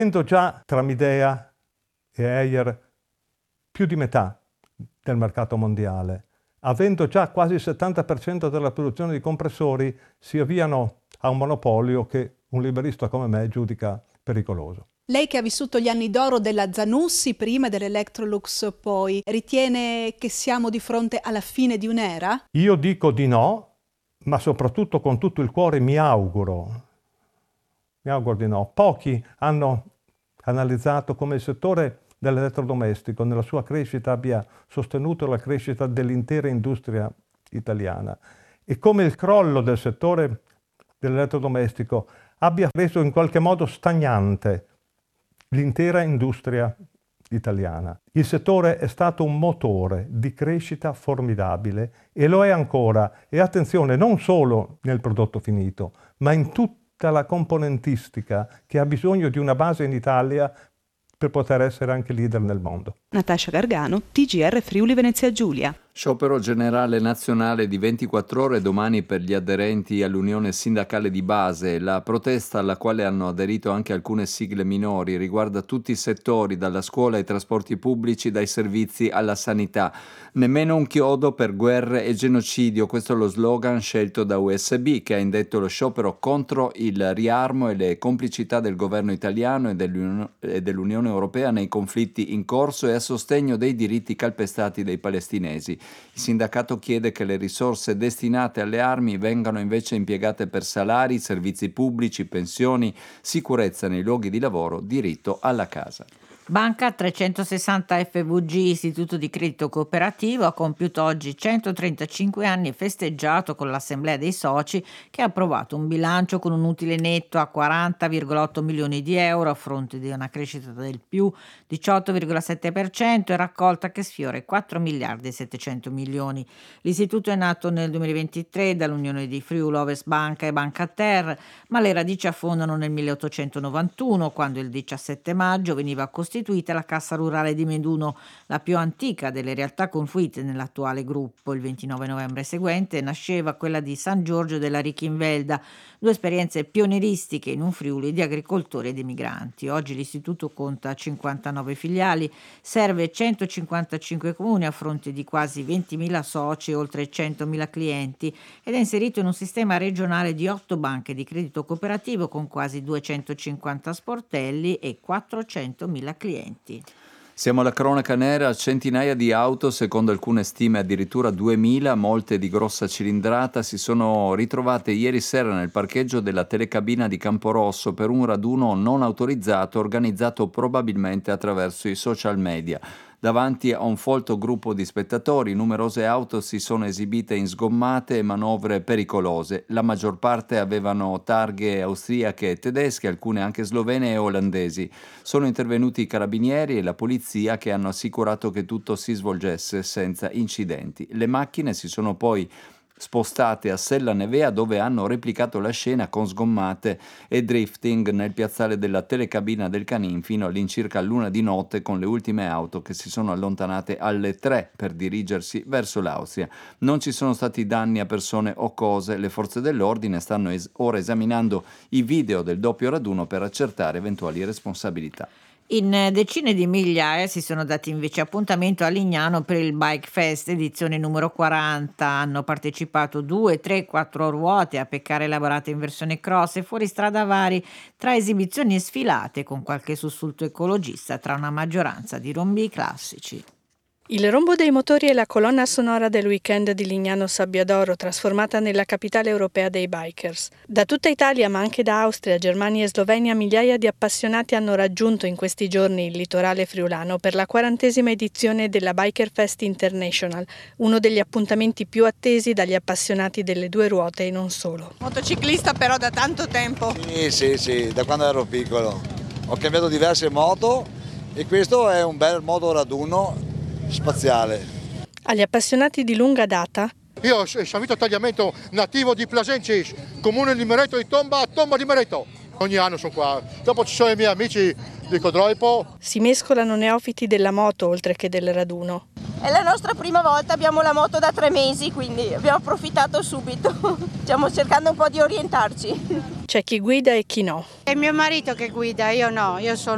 Avendo già tra Midea e Haier più di metà del mercato mondiale, avendo già quasi il 70% della produzione di compressori, si avviano a un monopolio che un liberista come me giudica pericoloso. Lei che ha vissuto gli anni d'oro della Zanussi prima e dell'Electrolux poi, ritiene che siamo di fronte alla fine di un'era? Io dico di no, ma soprattutto con tutto il cuore mi auguro di no. Pochi hanno analizzato come il settore dell'elettrodomestico nella sua crescita abbia sostenuto la crescita dell'intera industria italiana e come il crollo del settore dell'elettrodomestico abbia reso in qualche modo stagnante l'intera industria italiana. Il settore è stato un motore di crescita formidabile e lo è ancora. E attenzione, non solo nel prodotto finito, ma in tutta la componentistica che ha bisogno di una base in Italia per poter essere anche leader nel mondo. Natascia Gargano, TGR Friuli Venezia Giulia. Sciopero generale nazionale di 24 ore domani per gli aderenti all'Unione Sindacale di Base. La protesta, alla quale hanno aderito anche alcune sigle minori, riguarda tutti i settori, dalla scuola ai trasporti pubblici, dai servizi alla sanità. Nemmeno un chiodo per guerre e genocidio, questo è lo slogan scelto da USB, che ha indetto lo sciopero contro il riarmo e le complicità del governo italiano e dell'Unione Europea nei conflitti in corso e a sostegno dei diritti calpestati dei palestinesi. Il sindacato chiede che le risorse destinate alle armi vengano invece impiegate per salari, servizi pubblici, pensioni, sicurezza nei luoghi di lavoro, diritto alla casa. Banca 360 FVG, Istituto di Credito Cooperativo, ha compiuto oggi 135 anni e festeggiato con l'Assemblea dei Soci, che ha approvato un bilancio con un utile netto a 40,8 milioni di euro a fronte di una crescita del più 18,7% e raccolta che sfiora i 4 miliardi e 700 milioni. L'istituto è nato nel 2023 dall'Unione di Friuli Ovest Banca e Banca Ter, ma le radici affondano nel 1891, quando il 17 maggio veniva costituita la Cassa Rurale di Meduno, la più antica delle realtà confluite nell'attuale gruppo. Il 29 novembre seguente nasceva quella di San Giorgio della Richinvelda, due esperienze pionieristiche in un Friuli di agricoltori ed emigranti. Oggi l'istituto conta 59 filiali, serve 155 comuni a fronte di quasi 20.000 soci e oltre 100.000 clienti ed è inserito in un sistema regionale di 8 banche di credito cooperativo con quasi 250 sportelli e 400.000 clienti. Siamo alla cronaca nera, centinaia di auto, secondo alcune stime addirittura 2000, molte di grossa cilindrata, si sono ritrovate ieri sera nel parcheggio della telecabina di Camporosso per un raduno non autorizzato organizzato probabilmente attraverso i social media. Davanti a un folto gruppo di spettatori, numerose auto si sono esibite in sgommate e manovre pericolose. La maggior parte avevano targhe austriache e tedesche, alcune anche slovene e olandesi. Sono intervenuti i carabinieri e la polizia che hanno assicurato che tutto si svolgesse senza incidenti. Le macchine si sono poi spostate a Sella Nevea, dove hanno replicato la scena con sgommate e drifting nel piazzale della telecabina del Canin fino all'incirca l'1 di notte, con le ultime auto che si sono allontanate alle 3 per dirigersi verso l'Austria. Non ci sono stati danni a persone o cose. Le forze dell'ordine stanno ora esaminando i video del doppio raduno per accertare eventuali responsabilità. In decine di migliaia si sono dati invece appuntamento a Lignano per il Bike Fest edizione numero 40. Hanno partecipato 2, 3, 4 ruote a peccare elaborate in versione cross e fuoristrada vari, tra esibizioni e sfilate con qualche sussulto ecologista tra una maggioranza di rombi classici. Il rombo dei motori è la colonna sonora del weekend di Lignano Sabbiadoro, trasformata nella capitale europea dei bikers. Da tutta Italia, ma anche da Austria, Germania e Slovenia, migliaia di appassionati hanno raggiunto in questi giorni il litorale friulano per la 40ª edizione della Biker Fest International, uno degli appuntamenti più attesi dagli appassionati delle due ruote e non solo. Motociclista però da tanto tempo? Sì, da quando ero piccolo. Ho cambiato diverse moto e questo è un bel moto raduno spaziale. Agli appassionati di lunga data? Io sono Vito Tagliamento, nativo di Plasencis, comune di Mereto di Tomba di Mereto. Ogni anno sono qua. Dopo ci sono i miei amici di Codroipo. Si mescolano neofiti della moto oltre che del raduno. È la nostra prima volta, abbiamo la moto da 3 mesi, quindi abbiamo approfittato subito. Stiamo cercando un po' di orientarci. C'è chi guida e chi no. È mio marito che guida, io no, io sono